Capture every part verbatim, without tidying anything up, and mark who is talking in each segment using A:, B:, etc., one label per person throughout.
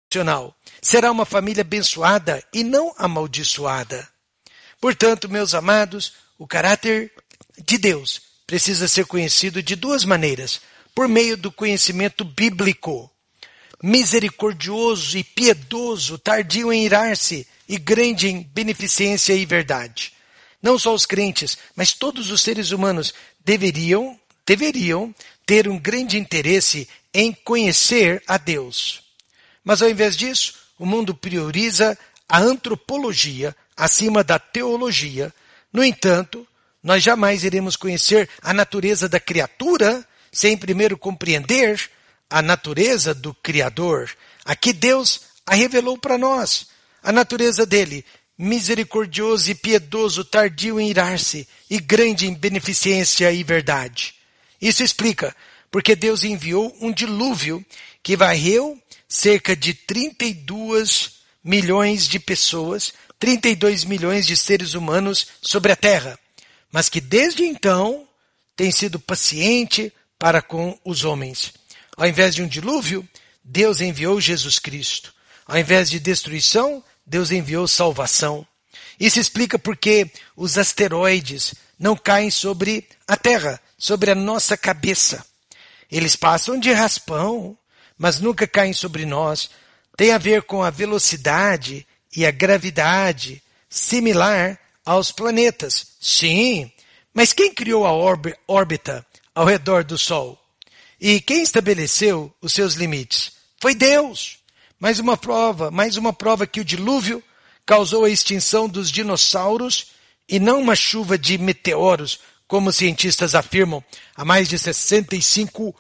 A: será uma família abençoada e não amaldiçoada. Portanto, meus amados, o caráter de Deus precisa ser conhecido de duas maneiras. Por meio do conhecimento bíblico, misericordioso e piedoso, tardio em irar-se e grande em beneficência e verdade. Não só os crentes, mas todos os seres humanos deveriam, deveriam ter um grande interesse em conhecer a Deus. Mas ao invés disso, o mundo prioriza a antropologia acima da teologia. No entanto, nós jamais iremos conhecer a natureza da criatura sem primeiro compreender a natureza do Criador. Aqui Deus a revelou para nós. A natureza dele, misericordioso e piedoso, tardio em irar-se e grande em beneficência e verdade. Isso explica porque Deus enviou um dilúvio que varreu cerca de trinta e dois milhões de pessoas, trinta e dois milhões de seres humanos sobre a terra, mas que desde então tem sido paciente para com os homens. Ao invés de um dilúvio, Deus enviou Jesus Cristo. Ao invés de destruição, Deus enviou salvação. Isso explica porque os asteroides não caem sobre a terra, sobre a nossa cabeça. Eles passam de raspão, mas nunca caem sobre nós. Tem a ver com a velocidade e a gravidade similar aos planetas. Sim, mas quem criou a órbita ao redor do Sol? E quem estabeleceu os seus limites? Foi Deus. Mais uma prova, mais uma prova que o dilúvio causou a extinção dos dinossauros e não uma chuva de meteoros, como cientistas afirmam, há mais de sessenta e cinco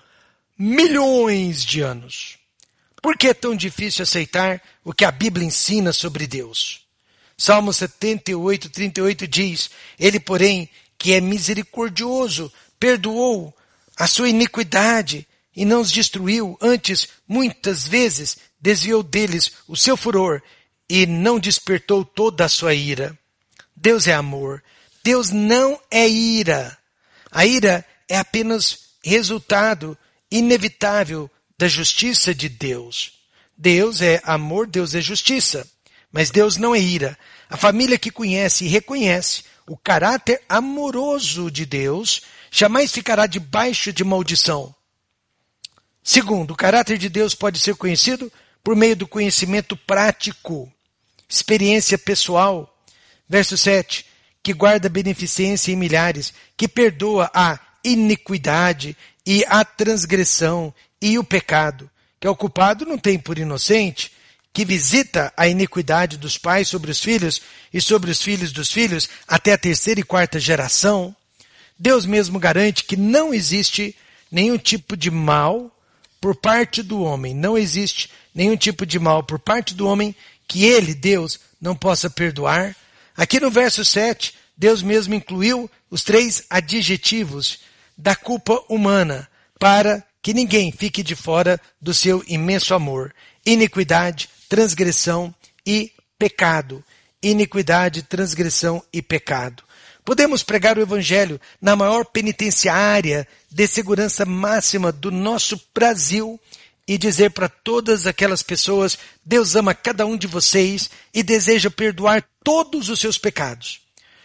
A: milhões de anos. Por que é tão difícil aceitar o que a Bíblia ensina sobre Deus? Salmo setenta e oito, trinta e oito diz, Ele, porém, que é misericordioso, perdoou a sua iniquidade e não os destruiu, antes, muitas vezes, desviou deles o seu furor e não despertou toda a sua ira. Deus é amor. Deus não é ira. A ira é apenas resultado inevitável da justiça de Deus. Deus é amor, Deus é justiça. Mas Deus não é ira. A família que conhece e reconhece o caráter amoroso de Deus jamais ficará debaixo de maldição. Segundo, o caráter de Deus pode ser conhecido por meio do conhecimento prático, experiência pessoal. Verso sete, que guarda beneficência em milhares, que perdoa a iniquidade e a transgressão e o pecado, que é o culpado não tem por inocente, que visita a iniquidade dos pais sobre os filhos e sobre os filhos dos filhos até a terceira e quarta geração. Deus mesmo garante que não existe nenhum tipo de mal por parte do homem. Não existe nenhum tipo de mal por parte do homem que ele, Deus, não possa perdoar. Aqui no verso sete, Deus mesmo incluiu os três adjetivos da culpa humana para que ninguém fique de fora do seu imenso amor. Iniquidade, transgressão e pecado. Iniquidade, transgressão e pecado. Podemos pregar o Evangelho na maior penitenciária de segurança máxima do nosso Brasil e dizer para todas aquelas pessoas, Deus ama cada um de vocês e deseja perdoar todos os seus pecados.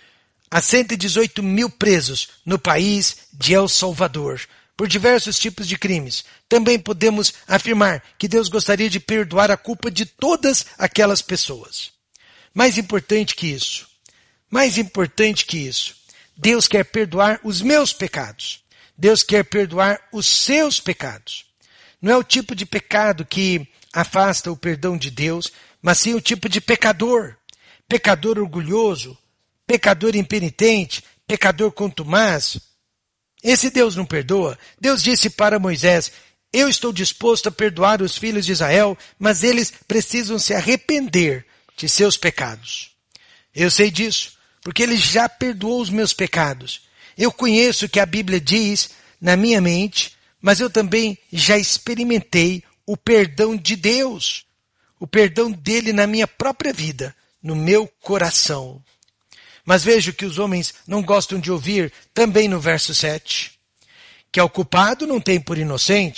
A: Há cento e dezoito mil presos no país de El Salvador por diversos tipos de crimes. Também podemos afirmar que Deus gostaria de perdoar a culpa de todas aquelas pessoas. Mais importante que isso, mais importante que isso, Deus quer perdoar os meus pecados. Deus quer perdoar os seus pecados. Não é o tipo de pecado que afasta o perdão de Deus, mas sim o tipo de pecador. Pecador orgulhoso, pecador impenitente, pecador contumaz. Esse Deus não perdoa. Deus disse para Moisés, eu estou disposto a perdoar os filhos de Israel, mas eles precisam se arrepender de seus pecados. Eu sei disso, porque Ele já perdoou os meus pecados. Eu conheço o que a Bíblia diz na minha mente, mas eu também já experimentei o perdão de Deus, o perdão dele na minha própria vida, no meu coração. Mas vejo que os homens não gostam de ouvir também no verso sete, que ao culpado não tem por inocente,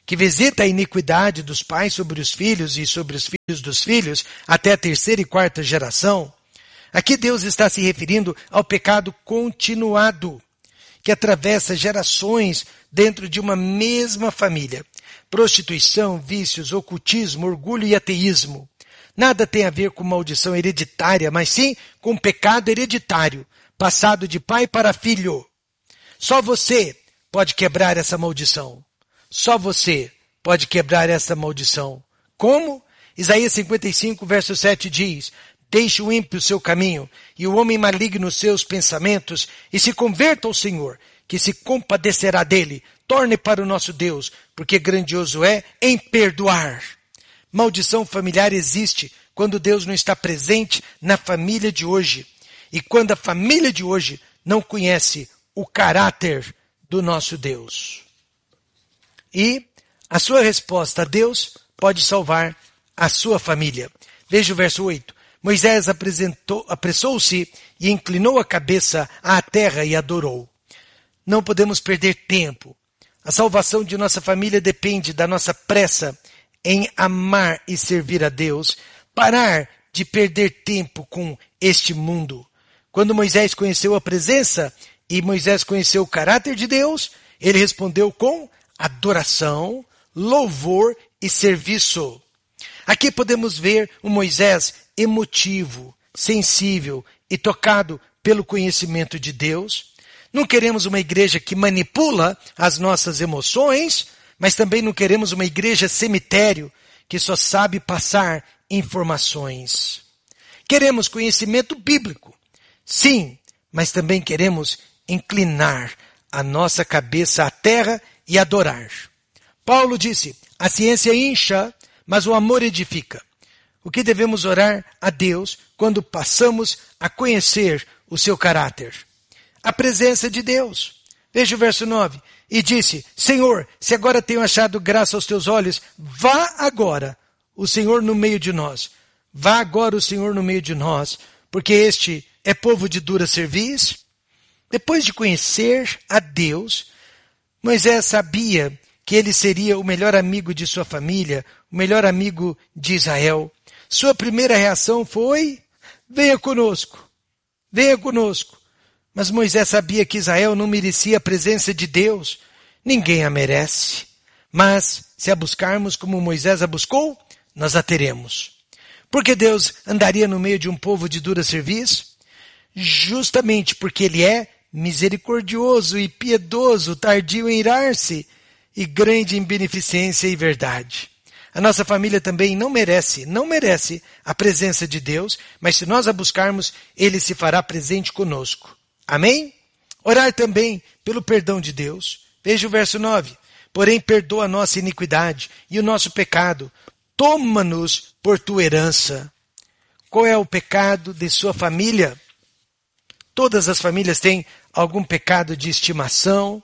A: que visita a iniquidade dos pais sobre os filhos e sobre os filhos dos filhos até a terceira e quarta geração. Aqui Deus está se referindo ao pecado continuado, que atravessa gerações dentro de uma mesma família. Prostituição, vícios, ocultismo, orgulho e ateísmo. Nada tem a ver com maldição hereditária, mas sim com pecado hereditário, passado de pai para filho. Só você pode quebrar essa maldição. Só você pode quebrar essa maldição. Como? Isaías cinquenta e cinco, verso sete diz: deixe o ímpio o seu caminho, e o homem maligno os seus pensamentos, e se converta ao Senhor, que se compadecerá dele. Torne para o nosso Deus, porque grandioso é em perdoar. Maldição familiar existe quando Deus não está presente na família de hoje. E quando a família de hoje não conhece o caráter do nosso Deus. E a sua resposta a Deus pode salvar a sua família. Veja o verso oito. Moisés apresentou, apressou-se e inclinou a cabeça à terra e adorou. Não podemos perder tempo. A salvação de nossa família depende da nossa pressa em amar e servir a Deus, parar de perder tempo com este mundo. Quando Moisés conheceu a presença e Moisés conheceu o caráter de Deus, ele respondeu com adoração, louvor e serviço. Aqui podemos ver um Moisés emotivo, sensível e tocado pelo conhecimento de Deus. Não queremos uma igreja que manipula as nossas emoções, mas também não queremos uma igreja cemitério que só sabe passar informações. Queremos conhecimento bíblico, sim, mas também queremos inclinar a nossa cabeça à terra e adorar. Paulo disse, a ciência incha, mas o amor edifica. O que devemos orar a Deus quando passamos a conhecer o seu caráter? A presença de Deus. Veja o verso nove. E disse, Senhor, se agora tenho achado graça aos teus olhos, vá agora o Senhor no meio de nós. Vá agora o Senhor no meio de nós, porque este é povo de dura cerviz. Depois de conhecer a Deus, Moisés sabia que ele seria o melhor amigo de sua família, o melhor amigo de Israel. Sua primeira reação foi, venha conosco, venha conosco. Mas Moisés sabia que Israel não merecia a presença de Deus. Ninguém a merece. Mas, se a buscarmos como Moisés a buscou, nós a teremos. Por que Deus andaria no meio de um povo de dura cerviz? Justamente porque Ele é misericordioso e piedoso, tardio em irar-se e grande em beneficência e verdade. A nossa família também não merece, não merece a presença de Deus, mas se nós a buscarmos, Ele se fará presente conosco. Amém? Orar também pelo perdão de Deus. Veja o verso nove. Porém, perdoa a nossa iniquidade e o nosso pecado. Toma-nos por tua herança. Qual é o pecado de sua família? Todas as famílias têm algum pecado de estimação,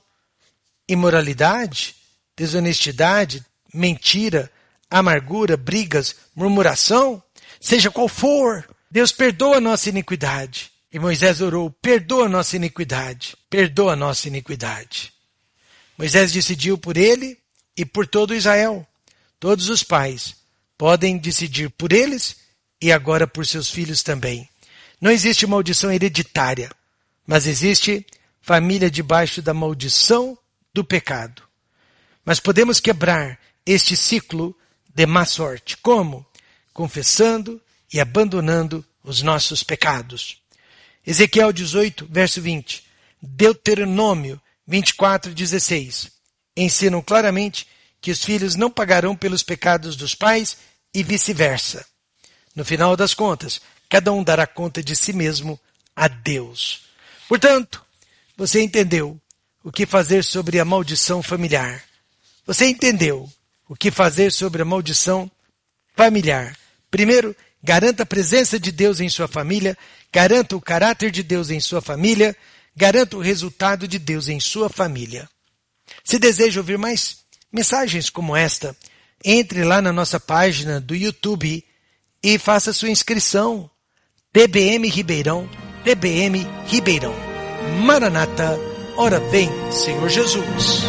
A: imoralidade, desonestidade, mentira, amargura, brigas, murmuração. Seja qual for, Deus perdoa a nossa iniquidade. E Moisés orou, perdoa a nossa iniquidade, perdoa a nossa iniquidade. Moisés decidiu por ele e por todo Israel. Todos os pais podem decidir por eles e agora por seus filhos também. Não existe maldição hereditária, mas existe família debaixo da maldição do pecado. Mas podemos quebrar este ciclo de má sorte. Como? Confessando e abandonando os nossos pecados. Ezequiel dezoito, verso vinte. Deuteronômio vinte e quatro, dezesseis. Ensinam claramente que os filhos não pagarão pelos pecados dos pais e vice-versa. No final das contas, cada um dará conta de si mesmo a Deus. Portanto, você entendeu o que fazer sobre a maldição familiar. Você entendeu o que fazer sobre a maldição familiar. Primeiro, garanta a presença de Deus em sua família, garanta o caráter de Deus em sua família, garanta o resultado de Deus em sua família. Se deseja ouvir mais mensagens como esta, entre lá na nossa página do YouTube e faça sua inscrição. T B M Ribeirão, T B M Ribeirão. Maranata, ora vem, Senhor Jesus.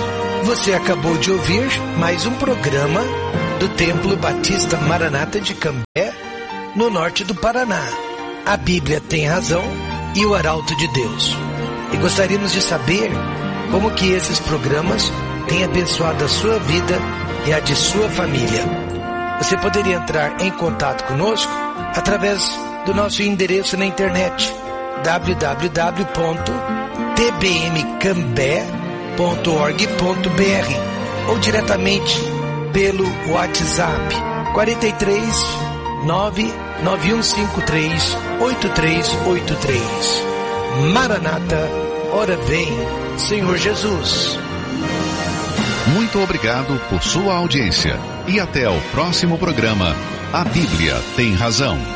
A: Você acabou de ouvir mais um programa do Templo Batista Maranata de Cambé, no norte do Paraná. A Bíblia Tem Razão e o Arauto de Deus. E gostaríamos de saber como que esses programas têm abençoado a sua vida e a de sua família. Você poderia entrar em contato conosco através do nosso endereço na internet w w w ponto t b m cambé ponto org ponto b r ou diretamente pelo WhatsApp quatro três nove nove um cinco três oito três oito três. Maranata, ora vem, Senhor Jesus.
B: Muito obrigado por sua audiência e até o próximo programa. A Bíblia Tem Razão.